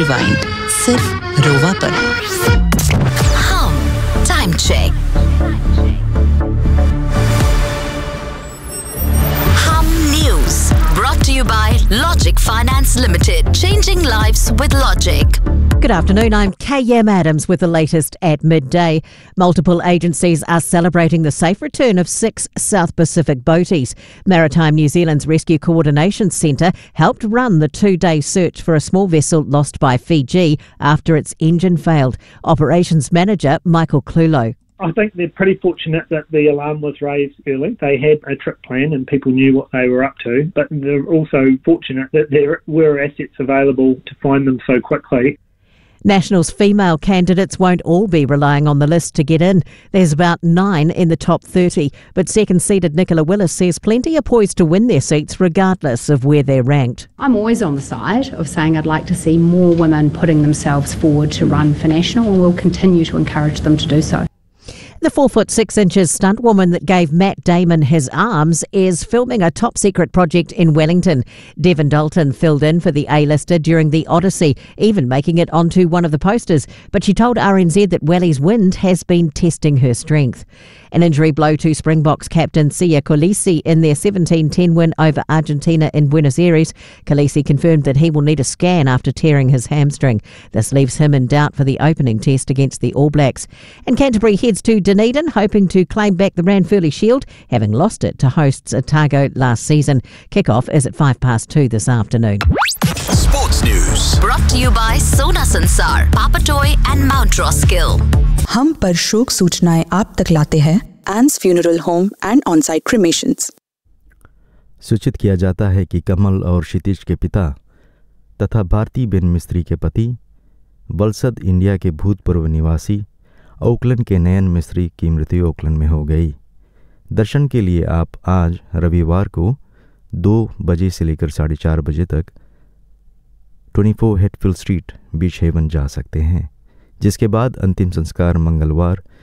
Rewind सिर्फ रोवा पर। हम टाइम चेक। हम news brought to you by Logic Finance Limited, changing lives with Logic. Good afternoon, I'm KM Adams with the latest at midday. Multiple agencies are celebrating the safe return of 6 South Pacific boaties. Maritime New Zealand's Rescue Coordination Centre helped run the 2-day search for a small vessel lost by Fiji after its engine failed. Operations Manager Michael Clulo. I think they're pretty fortunate that the alarm was raised early. They had a trip plan and people knew what they were up to, but they're also fortunate that there were assets available to find them so quickly. National's female candidates won't all be relying on the list to get in. There's about 9 in the top 30, but second-seeded Nicola Willis says plenty are poised to win their seats regardless of where they're ranked. I'm always on the side of saying I'd like to see more women putting themselves forward to run for National, and we'll continue to encourage them to do so. The 4'6" stunt woman that gave Matt Damon his arms is filming a top-secret project in Wellington. Devon Dalton filled in for the A-lister during the Odyssey, even making it onto one of the posters. But she told RNZ that Welly's Wind has been testing her strength. An injury blow to Springboks captain Siya Kolisi in their 17-10 win over Argentina in Buenos Aires. Kolisi confirmed that he will need a scan after tearing his hamstring. This leaves him in doubt for the opening test against the All Blacks. And Canterbury heads to Dunedin, hoping to claim back the Ranfurly Shield, having lost it to hosts Otago last season. Kick-off is at 2:05 this afternoon. Sports News brought to you by Sona Sansar, Papatoy and Mount Roskill. हम पर शोक सूचनाएं आप तक लाते हैं एंस funeral home and on-site क्रिमेशंस। सूचित किया जाता है कि कमल और क्षितिज के पिता तथा भारती बेन मिस्त्री के पति, वलसद इंडिया के भूतपूर्व निवासी ओकलैंड के नयन मिस्त्री की मृत्यु ओकलैंड में हो गई। दर्शन के लिए आप आज रविवार को 2 बजे से लेकर 4:30 बजे तक 24 हेटफील्ड स्ट्रीट, बीच हेवन जा सकते हैं, जिसके बाद अंतिम संस्कार मंगलवार